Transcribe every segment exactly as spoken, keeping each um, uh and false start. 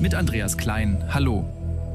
mit Andreas Klein. Hallo.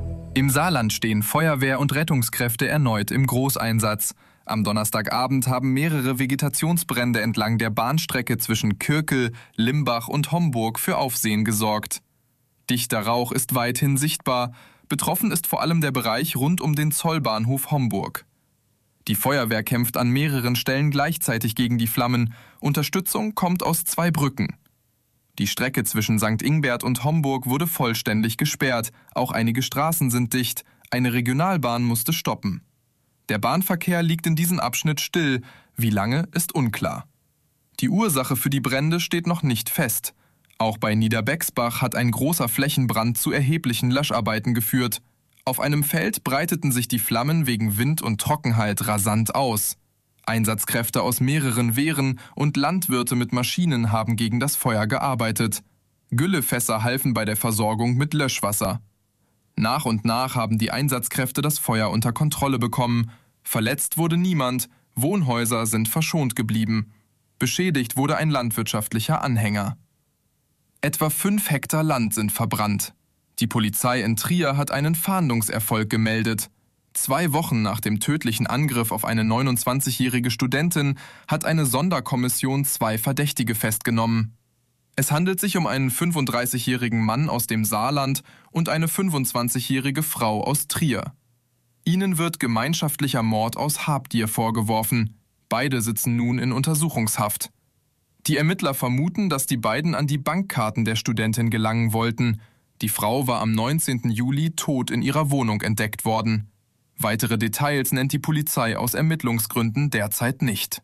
Im Saarland stehen Feuerwehr und Rettungskräfte erneut im Großeinsatz. Am Donnerstagabend haben mehrere Vegetationsbrände entlang der Bahnstrecke zwischen Kirkel, Limbach und Homburg für Aufsehen gesorgt. Dichter Rauch ist weithin sichtbar. Betroffen ist vor allem der Bereich rund um den Zollbahnhof Homburg. Die Feuerwehr kämpft an mehreren Stellen gleichzeitig gegen die Flammen. Unterstützung kommt aus zwei Brücken. Die Strecke zwischen Sankt Ingbert und Homburg wurde vollständig gesperrt. Auch einige Straßen sind dicht. Eine Regionalbahn musste stoppen. Der Bahnverkehr liegt in diesem Abschnitt still. Wie lange, ist unklar. Die Ursache für die Brände steht noch nicht fest. Auch bei Niederbexbach hat ein großer Flächenbrand zu erheblichen Löscharbeiten geführt. Auf einem Feld breiteten sich die Flammen wegen Wind und Trockenheit rasant aus. Einsatzkräfte aus mehreren Wehren und Landwirte mit Maschinen haben gegen das Feuer gearbeitet. Güllefässer halfen bei der Versorgung mit Löschwasser. Nach und nach haben die Einsatzkräfte das Feuer unter Kontrolle bekommen. Verletzt wurde niemand, Wohnhäuser sind verschont geblieben. Beschädigt wurde ein landwirtschaftlicher Anhänger. Etwa fünf Hektar Land sind verbrannt. Die Polizei in Trier hat einen Fahndungserfolg gemeldet. Zwei Wochen nach dem tödlichen Angriff auf eine neunundzwanzigjährige Studentin hat eine Sonderkommission zwei Verdächtige festgenommen. Es handelt sich um einen fünfunddreißigjährigen Mann aus dem Saarland und eine fünfundzwanzigjährige Frau aus Trier. Ihnen wird gemeinschaftlicher Mord aus Habgier vorgeworfen. Beide sitzen nun in Untersuchungshaft. Die Ermittler vermuten, dass die beiden an die Bankkarten der Studentin gelangen wollten. Die Frau war am neunzehnten Juli tot in ihrer Wohnung entdeckt worden. Weitere Details nennt die Polizei aus Ermittlungsgründen derzeit nicht.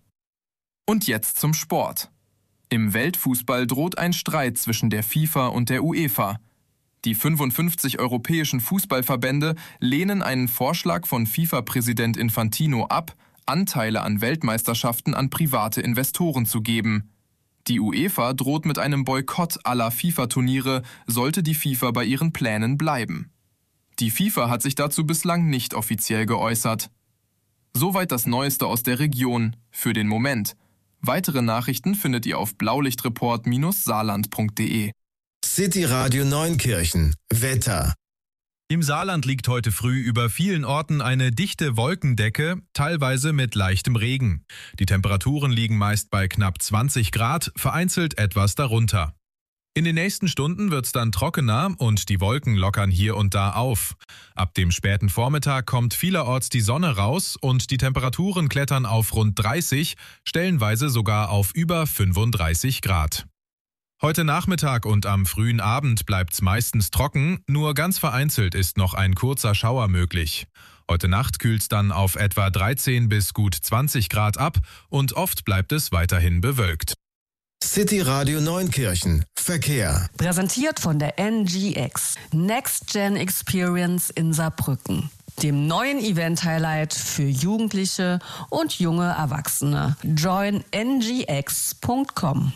Und jetzt zum Sport. Im Weltfußball droht ein Streit zwischen der FIFA und der UEFA. Die fünfundfünfzig europäischen Fußballverbände lehnen einen Vorschlag von FIFA-Präsident Infantino ab, Anteile an Weltmeisterschaften an private Investoren zu geben. Die UEFA droht mit einem Boykott aller FIFA-Turniere, sollte die FIFA bei ihren Plänen bleiben. Die FIFA hat sich dazu bislang nicht offiziell geäußert. Soweit das Neueste aus der Region, für den Moment. Weitere Nachrichten findet ihr auf blaulichtreport Bindestrich saarland punkt de. City Radio Neunkirchen. Wetter. Im Saarland liegt heute früh über vielen Orten eine dichte Wolkendecke, teilweise mit leichtem Regen. Die Temperaturen liegen meist bei knapp zwanzig Grad, vereinzelt etwas darunter. In den nächsten Stunden wird es dann trockener und die Wolken lockern hier und da auf. Ab dem späten Vormittag kommt vielerorts die Sonne raus und die Temperaturen klettern auf rund dreißig, stellenweise sogar auf über fünfunddreißig Grad. Heute Nachmittag und am frühen Abend bleibt es meistens trocken, nur ganz vereinzelt ist noch ein kurzer Schauer möglich. Heute Nacht kühlt es dann auf etwa dreizehn bis gut zwanzig Grad ab und oft bleibt es weiterhin bewölkt. City Radio Neunkirchen. Verkehr. Präsentiert von der N G X. Next Gen Experience in Saarbrücken. Dem neuen Event-Highlight für Jugendliche und junge Erwachsene. join n g x punkt com.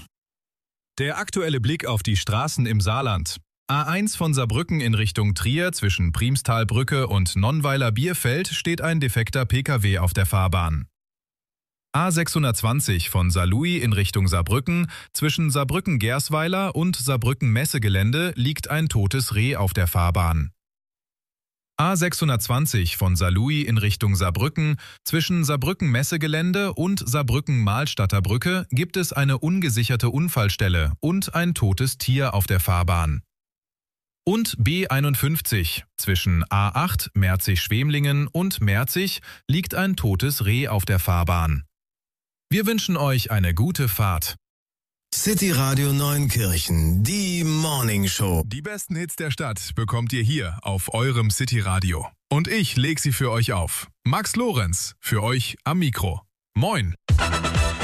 Der aktuelle Blick auf die Straßen im Saarland. A eins von Saarbrücken in Richtung Trier zwischen Priemstalbrücke und Nonnweiler-Bierfeld steht ein defekter P K W auf der Fahrbahn. A sechshundertzwanzig von Saarlouis in Richtung Saarbrücken zwischen Saarbrücken-Gersweiler und Saarbrücken-Messegelände liegt ein totes Reh auf der Fahrbahn. A sechshundertzwanzig von Saarlouis in Richtung Saarbrücken zwischen Saarbrücken-Messegelände und Saarbrücken-Mahlstadter Brücke gibt es eine ungesicherte Unfallstelle und ein totes Tier auf der Fahrbahn. Und B einundfünfzig. Zwischen A acht Merzig-Schwemlingen und Merzig liegt ein totes Reh auf der Fahrbahn. Wir wünschen euch eine gute Fahrt. City Radio Neunkirchen, die Morning Show. Die besten Hits der Stadt bekommt ihr hier auf eurem City Radio. Und ich leg sie für euch auf. Max Lorenz, für euch am Mikro. Moin!